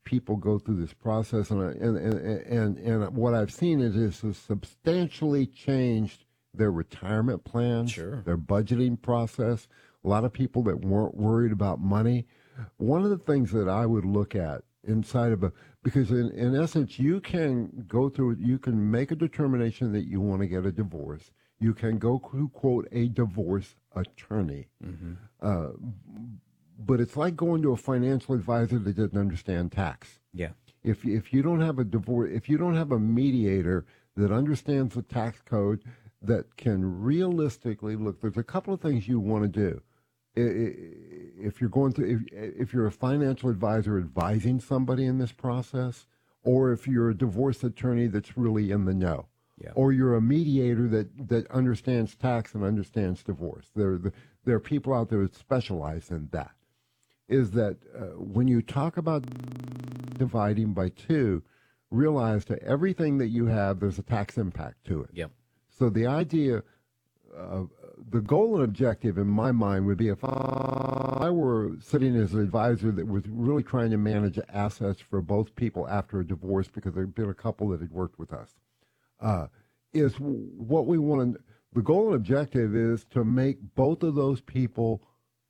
people go through this process, and what I've seen is has substantially changed their retirement plans, their budgeting process. A lot of people that weren't worried about money. One of the things that I would look at inside of because in essence, you can go through, you can make a determination that you want to get a divorce. You can go to, quote, a divorce attorney. But it's like going to a financial advisor that doesn't understand tax. Yeah. If you don't have a divorce, if you don't have a mediator that understands the tax code, that can realistically look, there's a couple of things you want to do. If you're going through, if you're a financial advisor advising somebody in this process, or if you're a divorce attorney that's really in the know. Yeah. Or you're a mediator that understands tax and understands divorce. There are people out there that specialize in that. Is that when you talk about dividing by two, realize that everything that you have, there's a tax impact to it. Yep. So the idea, the goal and objective in my mind would be if I were sitting as an advisor that was really trying to manage assets for both people after a divorce, because there had been a couple that had worked with us. Is what we want to, the goal and objective is to make both of those people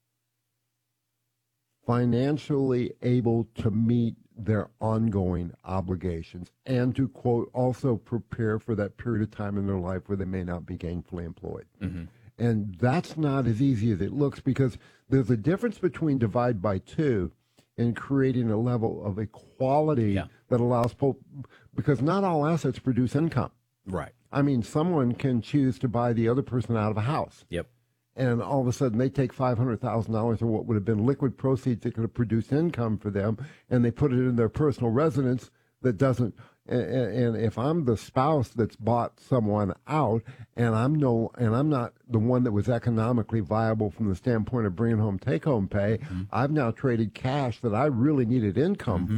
financially able to meet their ongoing obligations and to, quote, also prepare for that period of time in their life where they may not be gainfully employed. And that's not as easy as it looks, because there's a difference between divide by two and creating a level of equality that allows because not all assets produce income. Right. I mean, someone can choose to buy the other person out of a house. Yep. And all of a sudden they take $500,000 or what would have been liquid proceeds that could have produced income for them, and they put it in their personal residence that doesn't. And if I'm the spouse that's bought someone out, and I'm not the one that was economically viable from the standpoint of bringing home take-home pay, I've now traded cash that I really needed income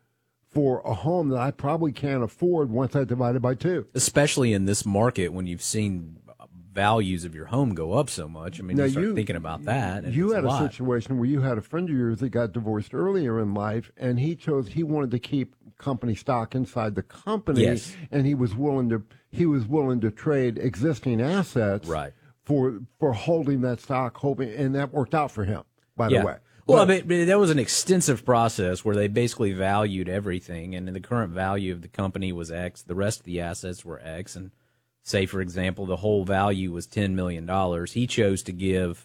for a home that I probably can't afford once I divide it by two. Especially in this market when you've seen values of your home go up so much. I mean, now you start thinking about that. And you had a situation where you had a friend of yours that got divorced earlier in life, and he wanted to keep company stock inside the company, and he was willing to trade existing assets for holding that stock, and that worked out for him, by the way. Well, but that was an extensive process where they basically valued everything, and the current value of the company was X. The rest of the assets were X, and say, for example, the whole value was $10 million. He chose to give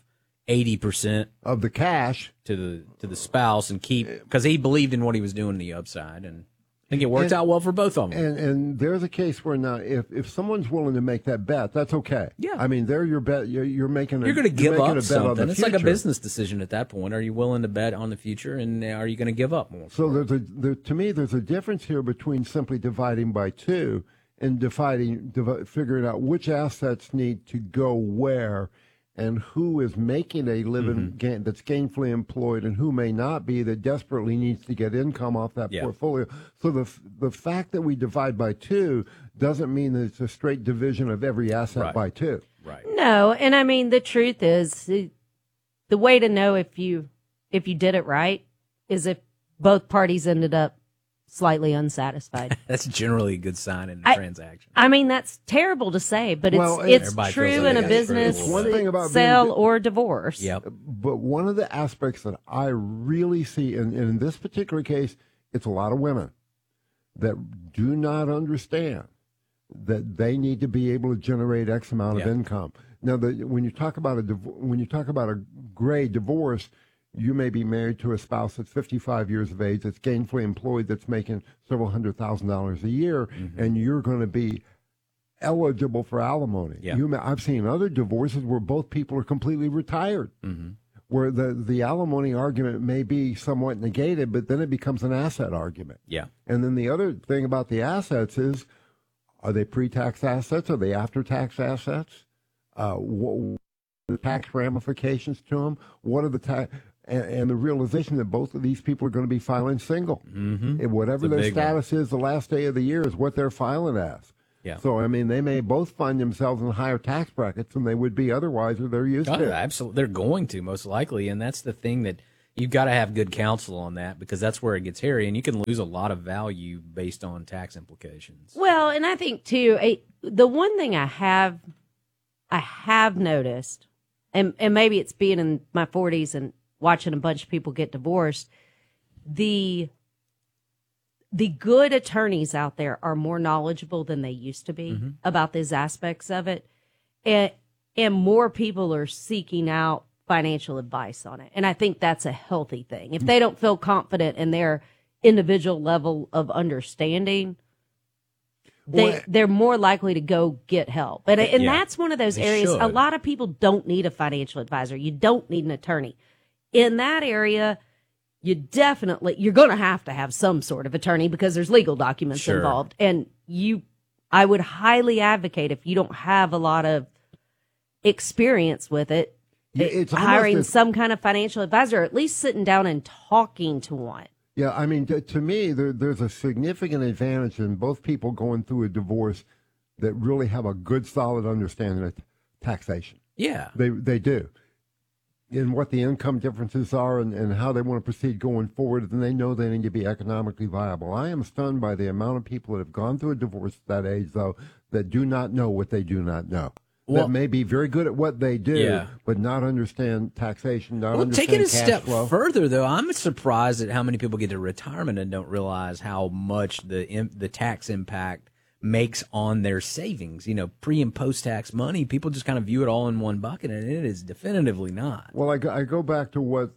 80% of the cash to the spouse and keep, because he believed in what he was doing on the upside, and I think it worked out well for both of them. And there's a case where now, if someone's willing to make that bet, that's okay. Yeah. I mean, they're your bet. You're making. You're going to give up something. It's future. like a business decision at that point. Are you willing to bet on the future, and are you going to give up more? So to me, there's a difference here between simply dividing by two and figuring out which assets need to go where, and who is making a living that's gainfully employed and who may not be, that desperately needs to get income off that portfolio. So the fact that we divide by two doesn't mean that it's a straight division of every asset by two. Right. No, and I mean, the truth is, the way to know if you did it right is if both parties ended up slightly unsatisfied. That's generally a good sign in a transaction. I mean, that's terrible to say, but it's true in a business, it's one thing about sale or divorce. Yep. But one of the aspects that I really see, and in this particular case, it's a lot of women that do not understand that they need to be able to generate X amount of income. Now, when you talk about a gray divorce, you may be married to a spouse that's 55 years of age, that's gainfully employed, that's making several $100,000 a year, and you're going to be eligible for alimony. Yeah. I've seen other divorces where both people are completely retired, where the alimony argument may be somewhat negated, but then it becomes an asset argument. Yeah. And then the other thing about the assets is, are they pre-tax assets? Are they after-tax assets? What the tax ramifications to them? What are the tax... And the realization that both of these people are going to be filing single. And whatever their status is the last day of the year is what they're filing as. Yeah. So, I mean, they may both find themselves in higher tax brackets than they would be otherwise, or they're used to. Absolutely. They're going to, most likely. And that's the thing that You've got to have good counsel on that because that's where it gets hairy, and you can lose a lot of value based on tax implications. Well, and I think too, the one thing I have noticed, and maybe it's being in my 40s and watching a bunch of people get divorced, the good attorneys out there are more knowledgeable than they used to be about these aspects of it, and more people are seeking out financial advice on it. And I think that's a healthy thing. If they don't feel confident in their individual level of understanding, they're more likely to go get help. And that's one of those areas. Should. A lot of people don't need a financial advisor. You don't need an attorney. In that area, you're going to have some sort of attorney because there's legal documents involved. And I would highly advocate, if you don't have a lot of experience with it, it's hiring some kind of financial advisor, or at least sitting down and talking to one. Yeah, I mean, to me, there's a significant advantage in both people going through a divorce that really have a good, solid understanding of taxation. Yeah. They do. And what the income differences are and how they want to proceed going forward, and they know they need to be economically viable. I am stunned by the amount of people that have gone through a divorce at that age, though, that do not know what they do not know. That may be very good at what they do, but not understand taxation, understand take it a cash step flow. further, though. I'm surprised at how many people get to retirement and don't realize how much the tax impact makes on their savings. Pre and post tax money, people just kind of view it all in one bucket, and it is definitively not. Well, I go back to what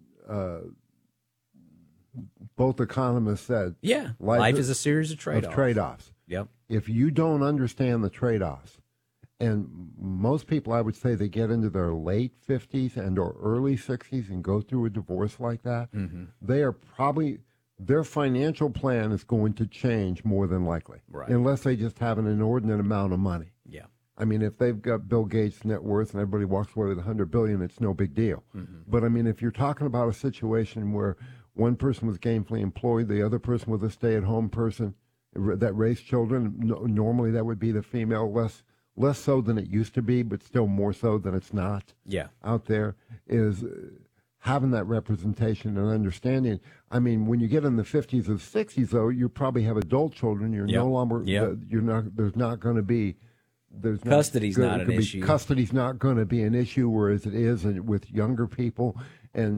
both economists said. Yeah, life is a series of trade-offs. Yep. If you don't understand the trade-offs, and most people, I would say, they get into their late 50s and or early 60s and go through a divorce like that, they are probably, their financial plan is going to change more than likely, unless they just have an inordinate amount of money. Yeah. I mean, if they've got Bill Gates' net worth and everybody walks away with $100 billion, it's no big deal. But I mean, if you're talking about a situation where one person was gainfully employed, the other person was a stay-at-home person that raised children, normally that would be the female, less so than it used to be, but still more so than it's not out there, is having that representation and understanding. I mean, when you get in the 50s or 60s, though, you probably have adult children. You're no longer, there's not going to be, custody's not an issue. Custody's not going to be an issue, whereas it is with younger people. And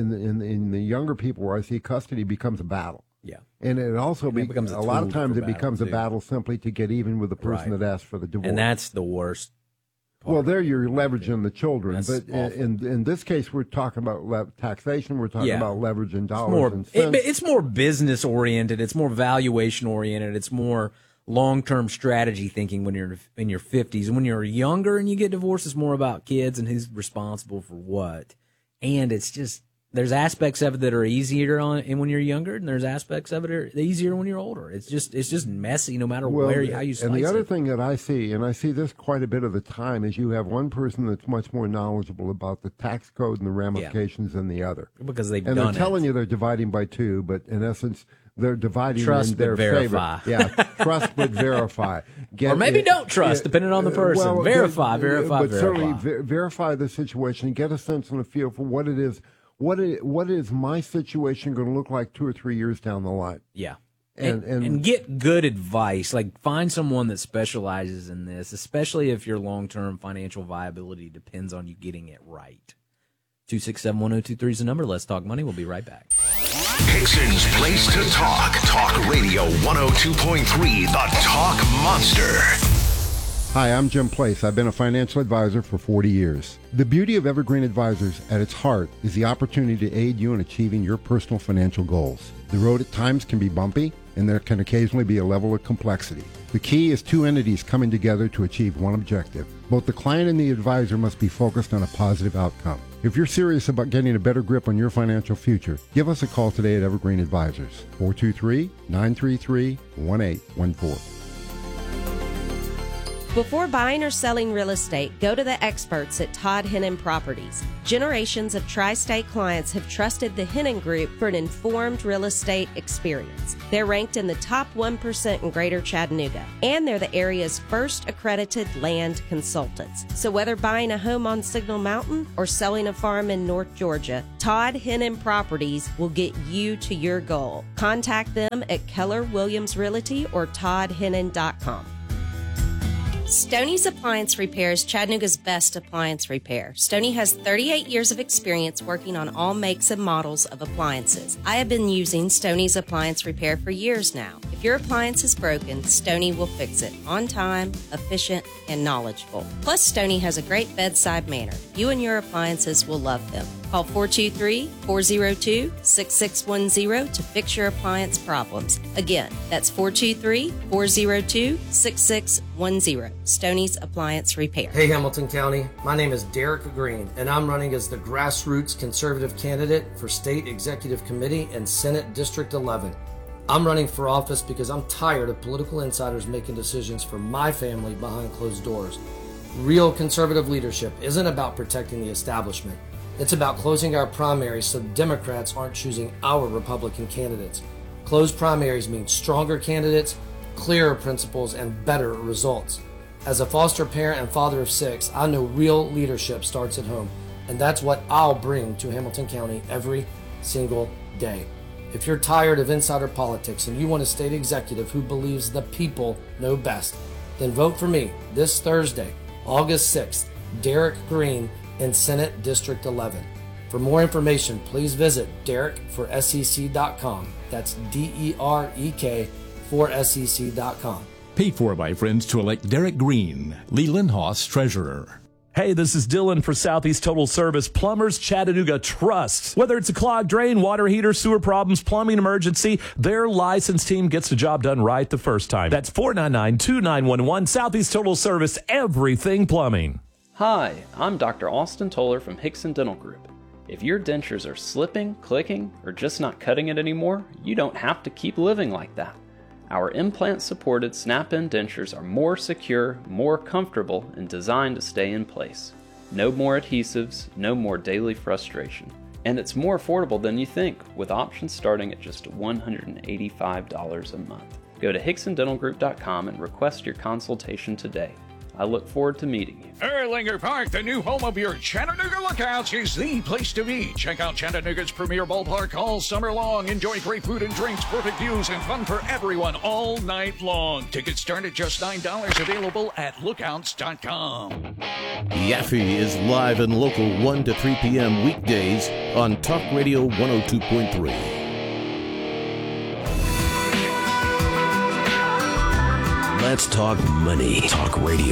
in the younger people where I see custody becomes a battle. Yeah. And it also becomes a lot of times it becomes a battle simply to get even with the person that asked for the divorce. And that's the worst part. Well, there you're leveraging the children. That's but in this case, we're talking about taxation. We're talking about leveraging dollars and cents. cents. It's more business oriented. It's more valuation oriented. It's more long-term strategy thinking when you're in your 50s. And when you're younger and you get divorced, it's more about kids and who's responsible for what. And it's just, there's aspects of it that are easier when you're younger, and there's aspects of it that are easier when you're older. It's just messy no matter how you slice it. And the other thing that I see, and I see this quite a bit of the time, is you have one person that's much more knowledgeable about the tax code and the ramifications than the other. Because they've done it. And they're telling you they're dividing by two, but in essence, they're dividing in their verify. favor. Yeah, trust but verify. Or maybe don't trust, depending on the person. Well, verify. But certainly verify the situation. Get a sense and a feel for what it is. What is my situation going to look like 2 or 3 years down the line? Yeah. And get good advice. Like, find someone that specializes in this, especially if your long-term financial viability depends on you getting it right. 267-1023 is the number. Let's Talk Money. We'll be right back. Hickson's place to talk. Talk Radio 102.3, the Talk Monster. Hi, I'm Jim Place. I've been a financial advisor for 40 years. The beauty of Evergreen Advisors at its heart is the opportunity to aid you in achieving your personal financial goals. The road at times can be bumpy, and there can occasionally be a level of complexity. The key is two entities coming together to achieve one objective. Both the client and the advisor must be focused on a positive outcome. If you're serious about getting a better grip on your financial future, give us a call today at Evergreen Advisors, 423-933-1814. Before buying or selling real estate, go to the experts at Todd Hennon Properties. Generations of tri-state clients have trusted the Hennon Group for an informed real estate experience. They're ranked in the top 1% in Greater Chattanooga, and they're the area's first accredited land consultants. So whether buying a home on Signal Mountain or selling a farm in North Georgia, Todd Hennon Properties will get you to your goal. Contact them at Keller Williams Realty or toddhennon.com. Stoney's Appliance Repair is Chattanooga's best appliance repair. Stoney has 38 years of experience working on all makes and models of appliances. I have been using Stoney's Appliance Repair for years now. If your appliance is broken, Stoney will fix it on time, efficient, and knowledgeable. Plus, Stoney has a great bedside manner. You and your appliances will love them. Call 423-402-6610 to fix your appliance problems. Again, that's 423-402-6610. Stoney's Appliance Repair. Hey Hamilton County, my name is Derek Green, and I'm running as the grassroots conservative candidate for State Executive Committee and Senate District 11. I'm running for office because I'm tired of political insiders making decisions for my family behind closed doors. Real conservative leadership isn't about protecting the establishment. It's about closing our primaries so Democrats aren't choosing our Republican candidates. Closed primaries mean stronger candidates, clearer principles, and better results. As a foster parent and father of 6, I know real leadership starts at home, and that's what I'll bring to Hamilton County every single day. If you're tired of insider politics and you want a state executive who believes the people know best, then vote for me this Thursday, August 6th, Derek Green in Senate District 11. For more information, please visit derekforsec.com. That's DEREK for SEC.com. Paid for by friends to elect Derek Green, Leland Haas, Treasurer. Hey, this is Dylan for Southeast Total Service Plumbers Chattanooga Trust. Whether it's a clogged drain, water heater, sewer problems, plumbing emergency, their licensed team gets the job done right the first time. That's 499-2911 Southeast Total Service, everything plumbing. Hi, I'm Dr. Austin Toller from Hickson Dental Group. If your dentures are slipping, clicking, or just not cutting it anymore, you don't have to keep living like that. Our implant-supported snap-in dentures are more secure, more comfortable, and designed to stay in place. No more adhesives, no more daily frustration. And it's more affordable than you think, with options starting at just $185 a month. Go to hicksondentalgroup.com and request your consultation today. I look forward to meeting you. Erlanger Park, the new home of your Chattanooga Lookouts, is the place to be. Check out Chattanooga's premier ballpark all summer long. Enjoy great food and drinks, perfect views, and fun for everyone all night long. Tickets start at just $9, available at lookouts.com. Yaffe is live and local 1 to 3 p.m. weekdays on Talk Radio 102.3. Let's talk money. Talk Radio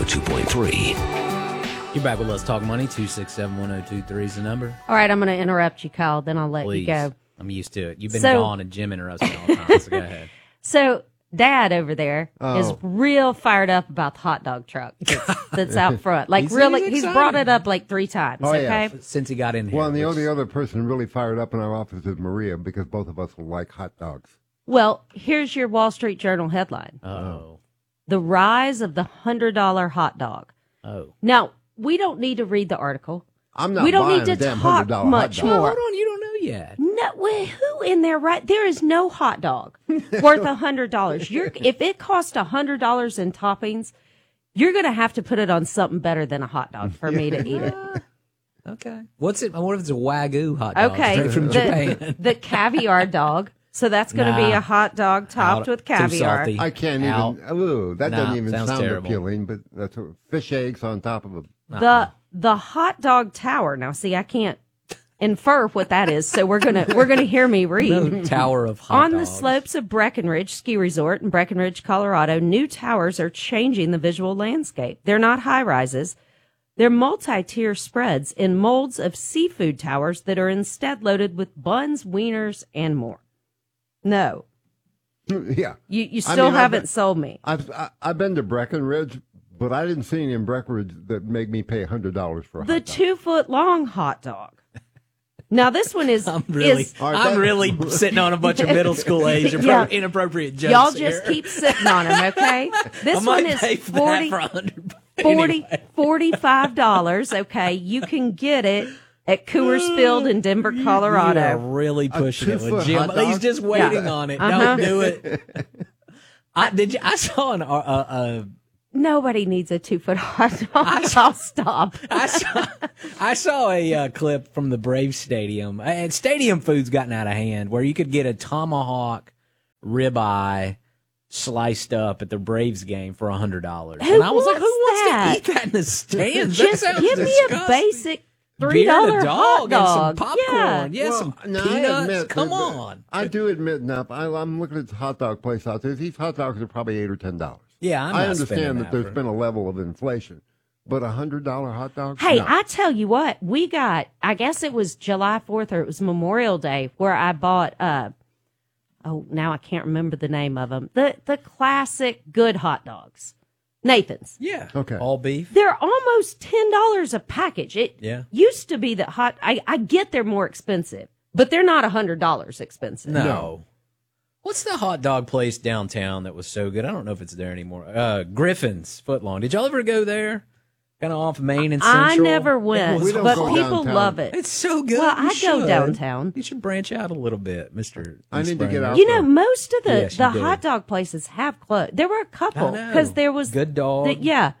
102.3. You're back with Let's Talk Money. 267-1023 is the number. All right, I'm going to interrupt you, Kyle. Then I'll let Please. you go. I'm used to it. You've been gone and Jim interrupts me all the time, so go ahead. So Dad over there is real fired up about the hot dog truck that's out front. Like he's brought it up like 3 times. Oh, okay, yeah. Since he got in here. Well, and the only other person really fired up in our office is Maria, because both of us like hot dogs. Well, here's your Wall Street Journal headline. Oh. The rise of the $100 hot dog. Oh. Now, we don't need to read the article. I'm not We don't buying need to a damn talk $100 much hot dog. more. Hold on, you don't know yet. No, well, who in there, right? There is no hot dog worth $100. If it costs $100 in toppings, you're going to have to put it on something better than a hot dog for me to eat it. Okay. What's it? I wonder if it's a Wagyu hot dog Okay. straight from Japan. The caviar dog. So that's going to be a hot dog topped with Too caviar. salty. I can't Out. even. Ooh, that doesn't even sounds sound terrible. appealing. But that's fish eggs on top of a. The hot dog tower. Now, see, I can't infer what that is, so we're gonna hear me read. No tower of hot On dogs. the slopes of Breckenridge Ski Resort in Breckenridge, Colorado, new towers are changing the visual landscape. They're not high rises. They're multi-tier spreads in molds of seafood towers that are instead loaded with buns, wieners, and more. No. Yeah. You still haven't sold me. I've been to Breckenridge, but I didn't see any in Breckenridge that made me pay $100 for a The hot dog. 2-foot long hot dog. Now this one is I'm really, is I'm really sitting on a bunch of middle school age Yeah. inappropriate jokes. y'all just here. keep sitting on them, okay? This I might one is pay for 40, that for $100. 40 Anyway. $45, okay? You can get it at Coors Field in Denver, You are Colorado. really pushing it with 2-foot Jim. hot dog? He's just waiting Yeah. on it. Uh-huh. Don't do it. I saw an Nobody needs a 2-foot hot dog. I'll stop. I saw a clip from the Braves stadium, and stadium food's gotten out of hand, where you could get a tomahawk ribeye sliced up at the Braves game for $100. Who And I was like, who wants wants that? to eat that in the stands? That Just sounds give me a disgusting. basic $3 Beer and a hot dog dog. and some popcorn. Yeah, Well, some now, I peanuts. admit Come that- on. I do admit now. I'm looking at this hot dog place out there. These hot dogs are probably $8 or $10. Yeah, I'm I not spending understand that that there's for- been a level of inflation, but $100 hot dog. Hey, No. I tell you what, we got, I guess it was July 4th or it was Memorial Day, where I bought, now I can't remember the name of them. The classic good hot dogs. Nathan's. Yeah. Okay. All beef. They're almost $10 a package. It Yeah. used to be that I get they're more expensive, but they're not $100 expensive. No. What's the hot dog place downtown that was so good? I don't know if it's there anymore. Griffin's Footlong. Did y'all ever go there? Kind of off Main and Central. I never It went, was We don't but go people downtown. love it. It's so good. Well, You I go should. downtown. You should branch out a little bit, Mr. I need to Springer. get out. You know, most of the, Yes, you the do. hot dog places have closed. There were a couple I know. because there was Good dog. yeah,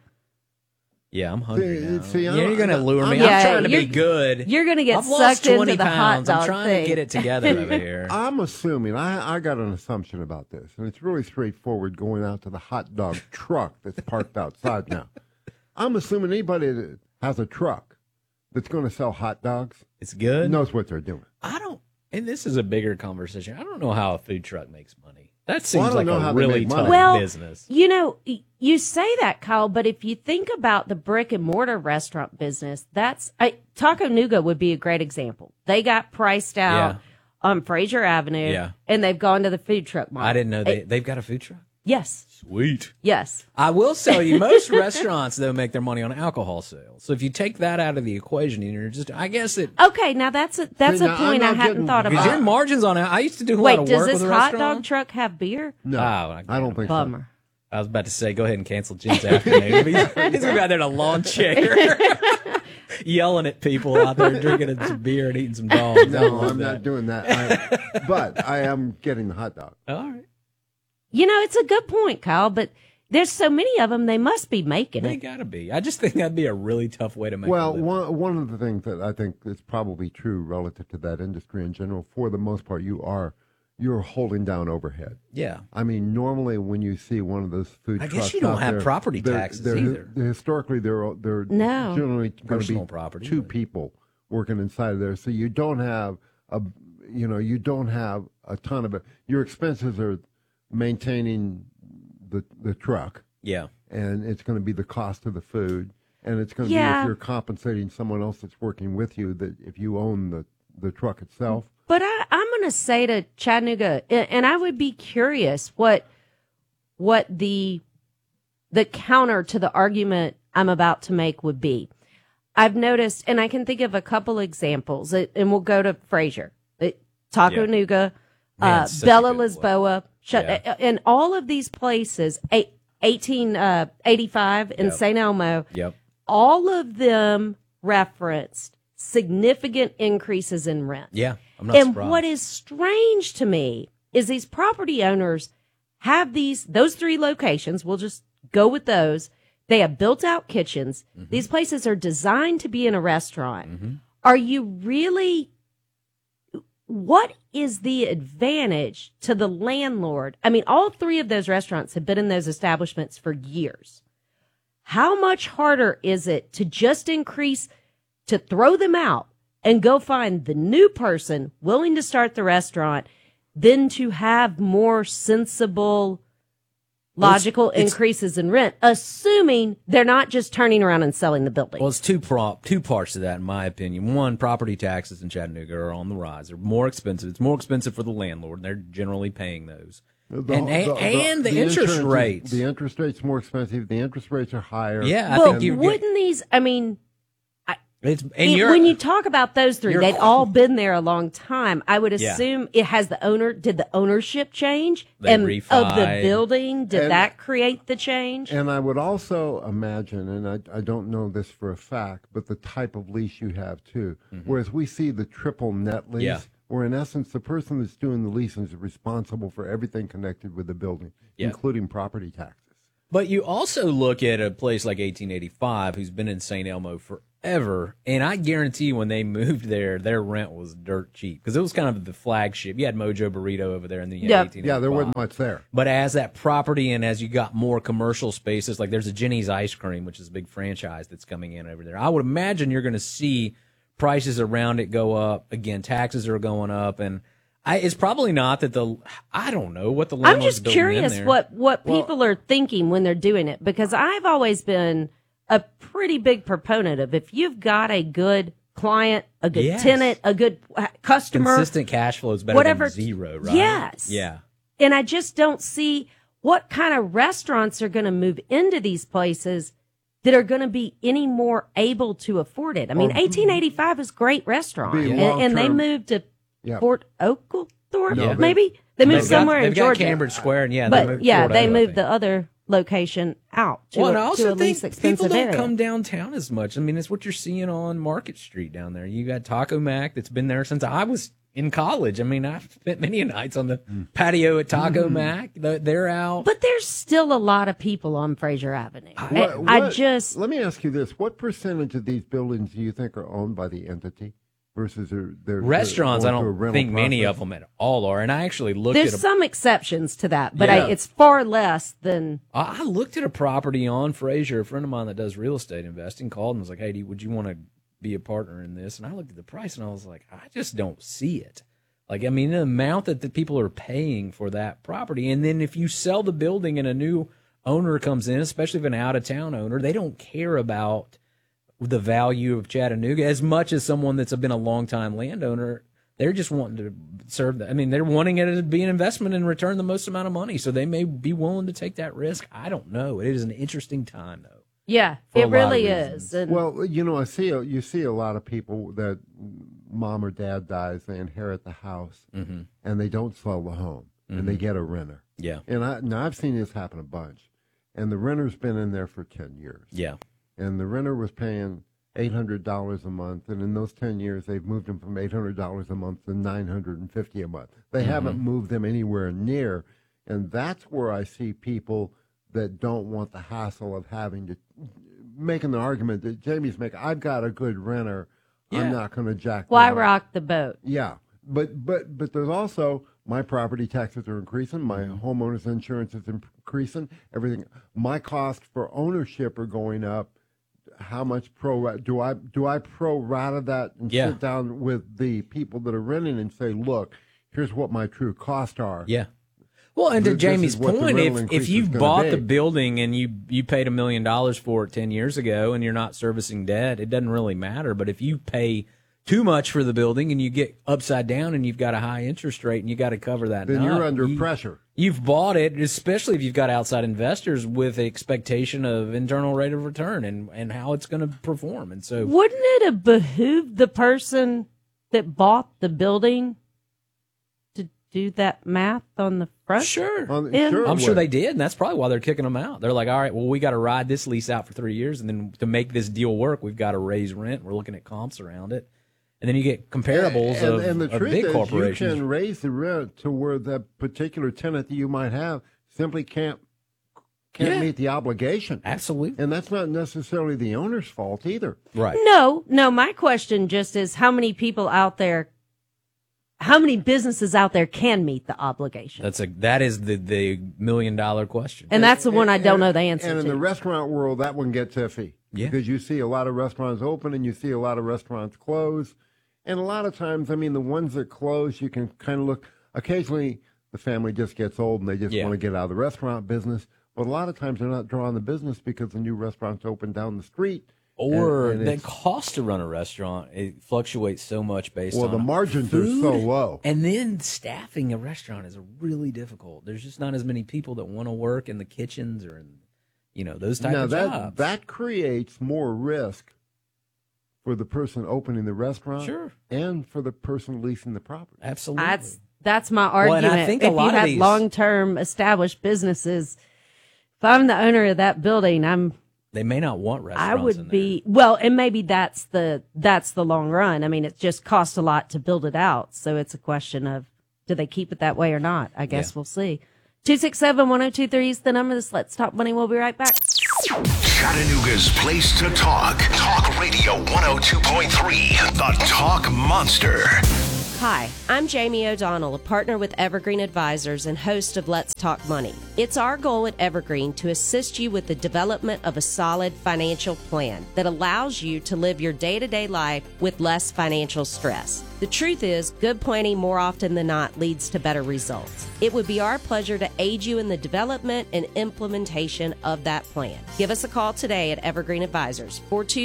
Yeah, I'm hungry now. See, yeah, you're gonna lure me. Yeah, I'm trying to be you're- good. you're gonna get I've lost sucked 20 into the hot pounds. dog I'm trying thing. to get it together over here. I'm assuming I got an assumption about this, and it's really straightforward. Going out to the hot dog truck that's parked outside now. I'm assuming anybody that has a truck that's going to sell hot dogs It's good. knows what they're doing. I don't. And this is a bigger conversation. I don't know how a food truck makes money. That Well, I seems don't like know a how they really make money. tough Well, business. you know, you say that, Kyle, but if you think about the brick and mortar restaurant business, Taco Nuga would be a great example. They got priced out on Fraser Avenue, Yeah. and they've gone to the food truck market. I didn't know they've got a food truck. Yes, Sweet. yes. I will tell you, most restaurants though make their money on alcohol sales. So if you take that out of the equation, you're just, I guess it. Okay, now that's a See, now, I'm point I not hadn't getting- thought Because your about. margins on it. I used to do a lot Wait, of does work this with a hot dog restaurant. truck have beer? No, I I don't think so. Bummer. I was about to say, go ahead and cancel Jim's afternoon. He's going to out there in a lawn chair, yelling at people out there, drinking some beer and eating some dogs. I don't No, want I'm that. not doing that. But I am getting the hot dog. All right. You know, it's a good point, Kyle, but there's so many of them, they must be making They it. got to be. I just think that'd be a really tough way to make Well, a living. one of the things that I think is probably true relative to that industry in general, for the most part, you're holding down overhead. Yeah. I mean, normally when you see one of those food I trucks, guess you don't out have there, property they're- taxes they're- either. Historically, they're No. generally going to Personal be property, two but- people working inside of there, so you don't have you don't have a ton of it. Your expenses are maintaining the truck, Yeah. and it's going to be the cost of the food, and it's going to be Yeah. if you're compensating someone else that's working with you, that if you own the truck itself. But I'm going to say to Chattanooga, and I would be curious what the counter to the argument I'm about to make would be. I've noticed, and I can think of a couple examples, and we'll go to Fraser, Taco Yeah. Nuga, Man, it's such a Bella good Lisboa, Yeah. and all of these places, 1885 in Yep. St. Elmo, Yep. all of them referenced significant increases in rent. Yeah. I'm not And surprised. what is strange to me is these property owners have those three locations. We'll just go with those. They have built out kitchens. Mm-hmm. These places are designed to be in a restaurant. Are you really, what is the advantage to the landlord? I mean, all three of those restaurants have been in those establishments for years. How much harder is it to just to throw them out and go find the new person willing to start the restaurant than to have more sensible, logical increases in rent, assuming they're not just turning around and selling the building? Well, it's two parts to that, in my opinion. One, property taxes in Chattanooga are on the rise. They're more expensive. It's more expensive for the landlord, and they're generally paying those. And the interest insurance rates. The interest rate's more expensive. The interest rates are higher. Yeah, I But think you wouldn't these, I mean, When you talk about those three, they'd all been there a long time. I would Yeah. assume it has did the ownership change? They Of the refi. building? Did that create the change? And I would also imagine, and I don't know this for a fact, but the type of lease you have too. Whereas we see the triple net lease, Yeah. where in essence the person that's doing the leasing is responsible for everything connected with the building, Yeah. including property taxes. But you also look at a place like 1885, who's been in St. Elmo forever, and I guarantee when they moved there, their rent was dirt cheap because it was kind of the flagship. You had Mojo Burrito over there, and then you had 1885. Yeah, there wasn't much there. But as that property and as you got more commercial spaces, like there's a Jenny's Ice Cream, which is a big franchise that's coming in over there. I would imagine you're going to see prices around it go up. Again, taxes are going up, and it's probably not that I don't know what the I'm landlord's just building in curious there. what people are thinking when they're doing it, because I've always been a pretty big proponent of if you've got a good client, a good Yes. tenant, a good customer, Consistent cash flow is better whatever, than zero, right? Yes. Yeah. And I just don't see what kind of restaurants are going to move into these places that are going to be any more able to afford it. I mean, 1885 is a great restaurant, Be and they long-term. moved to Yeah. Fort Oglethorpe, No, maybe they moved somewhere in They've Georgia. got Cambridge Square, and But yeah, they moved moved the other location out to, Well, and I to also a think least people expensive don't area. come downtown as much. I mean, it's what you're seeing on Market Street down there. You got Taco Mac that's been there since I was in college. I mean, I've spent many nights on the patio at Taco Mac. They're out. But there's still a lot of people on Fraser Avenue. Let me ask you this: what percentage of these buildings do you think are owned by the entity versus their Restaurants, I going through a don't rental think many process? of them at all are. And I actually looked There's at some exceptions to that, but Yeah. it's far less than. I looked at a property on Fraser. A friend of mine that does real estate investing called and was like, "Hey, would you want to be a partner in this?" And I looked at the price and I was like, "I just don't see it." Like, I mean, the amount that the people are paying for that property, and then if you sell the building and a new owner comes in, especially if an out of town owner, they don't care about the value of Chattanooga as much as someone that's been a longtime landowner. They're just wanting to serve. I mean, they're wanting it to be an investment and return the most amount of money. So they may be willing to take that risk. I don't know. It is an interesting time, though. Yeah, For a it lot of really reasons. is. And Well, you know, you see a lot of people that mom or dad dies, they inherit the house, and they don't sell the home, and they get a renter. Yeah. And I've seen this happen a bunch, and the renter's been in there for 10 years. Yeah. And the renter was paying $800 a month, and in those 10 years, they've moved him from $800 a month to $950 a month. They haven't moved them anywhere near, and that's where I see people that don't want the hassle of having to making the argument that Jamie's making. I've got a good renter. I'm not going to jack. why them up. rock the boat? Yeah, but there's also my property taxes are increasing. My homeowner's insurance is increasing. Everything. My costs for ownership are going up. How much do I pro rata that and sit down with the people that are renting and say, look, here's what my true costs are. Yeah. Well, and to This Jamie's is what the point, rental if increase you is gonna bought be. the building and you paid $1 million for it 10 years ago and you're not servicing debt, it doesn't really matter. But if you pay too much for the building and you get upside down and you've got a high interest rate and you got to cover that, Then nut, you're under pressure. You've bought it, especially if you've got outside investors with expectation of internal rate of return and how it's going to perform. And so, Wouldn't it have behooved the person that bought the building to do that math on the front? sure. Yeah. I'm sure they did, and that's probably why they're kicking them out. They're like, all right, well, we got to ride this lease out for 3 years, and then to make this deal work, we've got to raise rent. We're looking at comps around it. And then you get comparables and the of truth big is, corporations. you can raise the rent to where that particular tenant that you might have simply can't meet the obligation. Absolutely. And that's not necessarily the owner's fault either. Right. No, my question just is how many people out there, how many businesses out there can meet the obligation? That is the $1 million question. And that's the one I don't know the answer And in to. the restaurant world, that one gets iffy. Yeah. Because you see a lot of restaurants open and you see a lot of restaurants close. And a lot of times, I mean, the ones that close, you can kind of look. Occasionally, the family just gets old and they just want to get out of the restaurant business. But a lot of times, they're not drawing the business because the new restaurants open down the street. Or and the it's- cost to run a restaurant, it fluctuates so much based on the margins food. are so low. And then staffing a restaurant is really difficult. There's just not as many people that want to work in the kitchens or in, those type Now, of jobs. that creates more risk for the person opening the restaurant, Sure, and for the person leasing the property. Absolutely. That's my Well, argument. and I think a if lot you of have these long-term established businesses, if I'm the owner of that building, they may not want restaurants. I would in there. be well, and maybe that's the long run. I mean, it just costs a lot to build it out, so it's a question of do they keep it that way or not? I guess we'll see. 267-1023 is the number. This Let's Talk Money. We'll be right back. Chattanooga's place to talk. Talk Radio 102.3, the Talk Monster. Hi, I'm Jamie O'Donnell, a partner with Evergreen Advisors and host of Let's Talk Money. It's our goal at Evergreen to assist you with the development of a solid financial plan that allows you to live your day-to-day life with less financial stress. The truth is, good planning more often than not leads to better results. It would be our pleasure to aid you in the development and implementation of that plan. Give us a call today at Evergreen Advisors,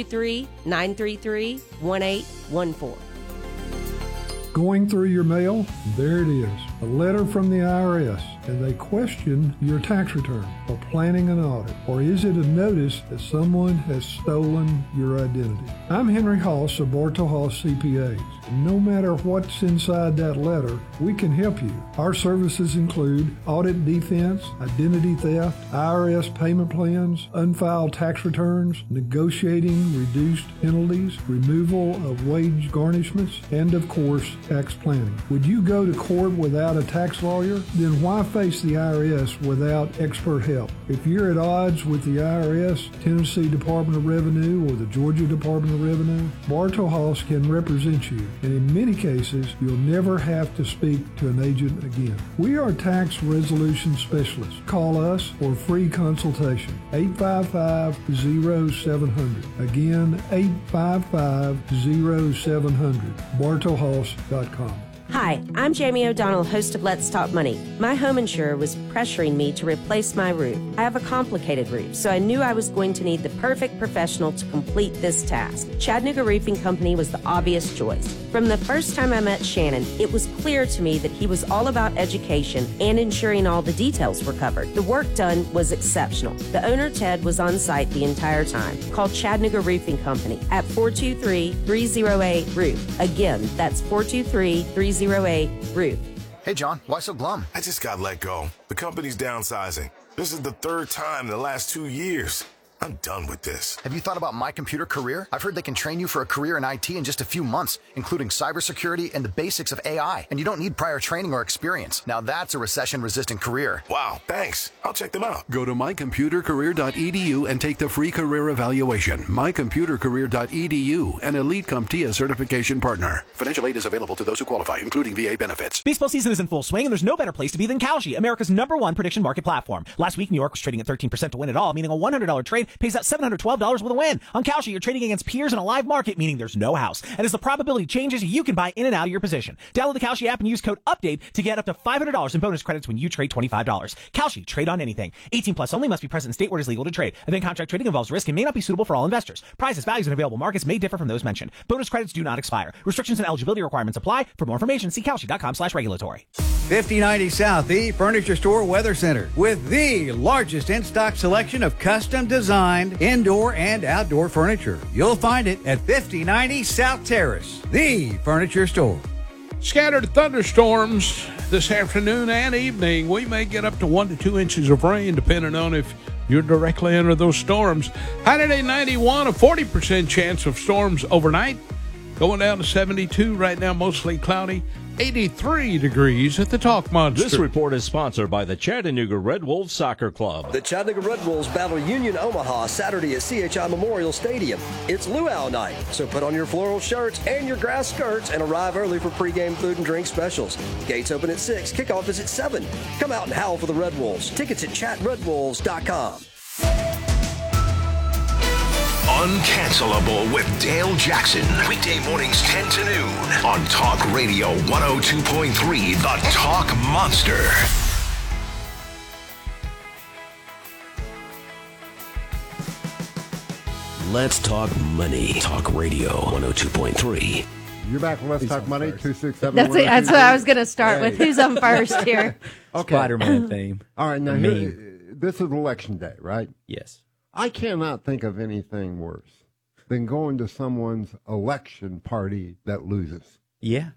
423-933-1814. Going through your mail, there it is, a letter from the IRS, and they question your tax return or planning an audit, or is it a notice that someone has stolen your identity? I'm Henry Haas of Bartow Haas CPAs, and no matter what's inside that letter, we can help you. Our services include audit defense, identity theft, IRS payment plans, unfiled tax returns, negotiating reduced penalties, removal of wage garnishments, and of course, tax planning. Would you go to court without a tax lawyer? Then why face the IRS without expert help? If you're at odds with the IRS, Tennessee Department of Revenue, or the Georgia Department of Revenue, Bartow Haas can represent you, and in many cases, you'll never have to speak to an agent again. We are tax resolution specialists. Call us for a free consultation. 855-0700. Again, 855-0700. BartowHaas.com. Hi, I'm Jamie O'Donnell, host of Let's Talk Money. My home insurer was pressuring me to replace my roof. I have a complicated roof, so I knew I was going to need the perfect professional to complete this task. Chattanooga Roofing Company was the obvious choice. From the first time I met Shannon, it was clear to me that he was all about education and ensuring all the details were covered. The work done was exceptional. The owner, Ted, was on site the entire time. Call Chattanooga Roofing Company at 423-308-ROOF. Again, that's 423-308-ROOF. Hey, John, why so glum? I just got let go. The company's downsizing. This is the third time in the last 2 years. I'm done with this. Have you thought about My Computer Career? I've heard they can train you for a career in IT in just a few months, including cybersecurity and the basics of AI. And you don't need prior training or experience. Now that's a recession-resistant career. Wow, thanks. I'll check them out. Go to mycomputercareer.edu and take the free career evaluation. mycomputercareer.edu, an Elite CompTIA certification partner. Financial aid is available to those who qualify, including VA benefits. Baseball season is in full swing, and there's no better place to be than Kalshi, America's #1 prediction market platform. Last week, New York was trading at 13% to win it all, meaning a $100 trade pays out $712 with a win. On Kalshi, you're trading against peers in a live market, meaning there's no house. And as the probability changes, you can buy in and out of your position. Download the Kalshi app and use code UPDATE to get up to $500 in bonus credits when you trade $25. Kalshi, trade on anything. 18 plus only, must be present in state where it is legal to trade. Event contract trading involves risk and may not be suitable for all investors. Prices, values, and available markets may differ from those mentioned. Bonus credits do not expire. Restrictions and eligibility requirements apply. For more information, see Kalshi.com/regulatory. 5090 South, the Furniture Store Weather Center, with the largest in-stock selection of custom designed indoor and outdoor furniture. You'll find it at 5090 South Terrace, the Furniture Store. Scattered thunderstorms this afternoon and evening. We may get up to 1 to 2 inches of rain, depending on if you're directly under those storms. High today 91, a 40% chance of storms overnight. Going down to 72 right now, mostly cloudy. 83 degrees at the Talk Monster. This report is sponsored by the Chattanooga Red Wolves Soccer Club. The Chattanooga Red Wolves battle Union Omaha Saturday at CHI Memorial Stadium. It's luau night, so put on your floral shirts and your grass skirts and arrive early for pregame food and drink specials. Gates open at 6, kickoff is at 7. Come out and howl for the Red Wolves. Tickets at chatredwolves.com. Uncancelable with Dale Jackson. Weekday mornings 10 to noon on Talk Radio 102.3, the Talk Monster. Let's talk money. Talk Radio 102.3. You're back. Let's talk money. 267. That's it. That's what I was going to start with. Who's on first here? Okay. Spider-Man theme. All right. Now, this is election day, right? Yes. I cannot think of anything worse than going to election party that loses. Yeah.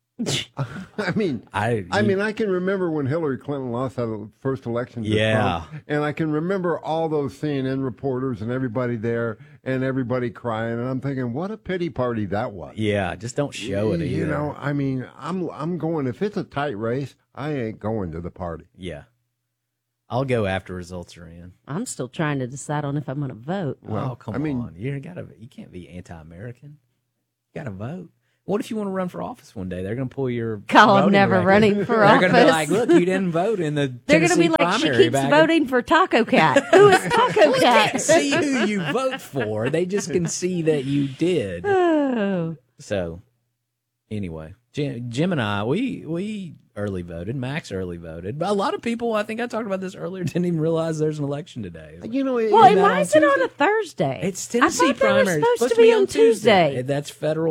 I mean, I can remember when Hillary Clinton lost that first election to Trump, and I can remember all those CNN reporters and everybody there and everybody crying, and I'm thinking, what a pity party that was. Yeah, just don't show it either. You know, I mean, I'm going, if it's a tight race, I ain't going to the party. Yeah. I'll go after results are in. I'm still trying to decide on if I'm going to vote. Well, come on. You can't be anti-American. You got to vote. What if you want to run for office one day? They're going to pull your I'm never running for office. They're going to be like, look, you didn't vote in the They're going to be like, she keeps voting for Taco Cat. Who is Taco Cat? They can't see who you vote for. They just can see that you did. Oh. So, anyway, Jim and I, we early voted. Max early voted. But a lot of people, I think I talked about this earlier, didn't even realize there's an election today. You know, why is it on a Thursday? It's Tennessee I thought they were primary. supposed to be on Tuesday. That's federal.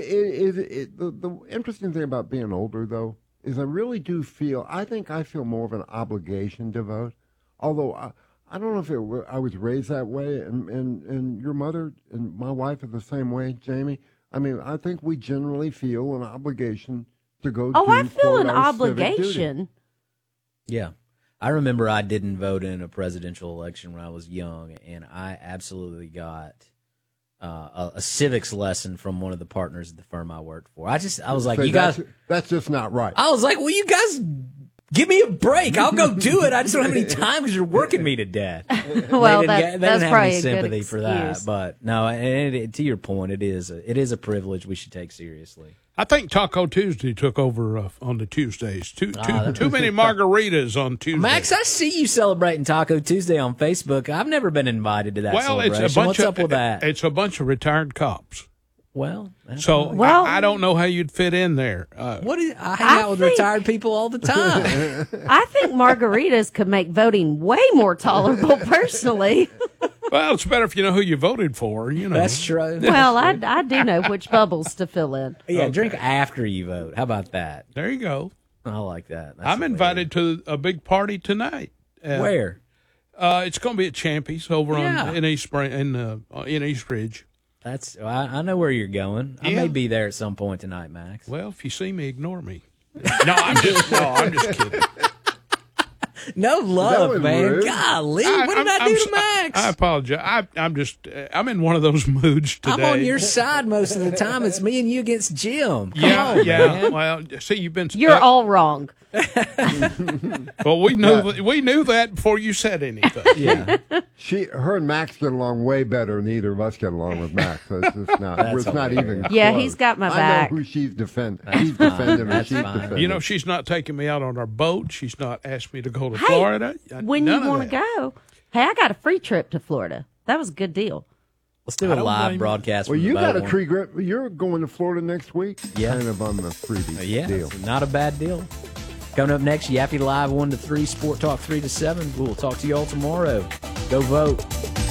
The interesting thing about being older, though, is I really do feel, I feel more of an obligation to vote. Although, I don't know if I was raised that way, and your mother and my wife are the same way, Jamie. I mean, I think we generally feel an obligation to go to I feel an our civic obligation. duty. Yeah. I remember I didn't vote in a presidential election when I was young, and I absolutely got a civics lesson from one of the partners at the firm I worked for. I was like, you guys... That's just not right. I was like, well, you guys... Give me a break. I'll go do it. I just don't have any time because you're working me to death. Well, they didn't have probably any a sympathy good for that. excuse. But no, and to your point, it is a privilege we should take seriously. I think Taco Tuesday took over on the Tuesdays. Too many margaritas on Tuesday. Max, I see you celebrating Taco Tuesday on Facebook. I've never been invited to that celebration. What's up with that? It's a bunch of retired cops. Well, I don't know how you'd fit in there. I hang out with retired people all the time. I think margaritas could make voting way more tolerable, personally. Well, it's better if you know who you voted for. You know, that's true. Well, I do know which bubbles to fill in. Yeah, drink after you vote. How about that? There you go. I like that. I'm invited to a big party tonight. Where? It's going to be at Champy's over in East Ridge. I know where you're going. I may be there at some point tonight, Max. Well, if you see me, ignore me. No, I'm just kidding. No love, man. Rude. Golly, what did I do to Max? I apologize. I'm in one of those moods today. I'm on your side most of the time. It's me and you against Jim. Come on, yeah. man. Well, see, You're all wrong. Well, we knew that before you said anything. Yeah. Her and Max get along way better than either of us get along with Max. So it's just not. That's it's not even. Yeah, close. he's got my back. I know who she's defending. He's defending her. She's defending. You know, she's not taking me out on our boat. She's not asked me to go to Florida. When you want to go, hey, I got a free trip to Florida. That was a good deal. Let's do a live broadcast. Well, from you the got boat a tree grip. You're going to Florida next week. Yeah, kind of on the freebie deal. It's not a bad deal. Coming up next, Yappy Live 1 to 3, Sport Talk 3 to 7. We'll talk to you all tomorrow. Go vote.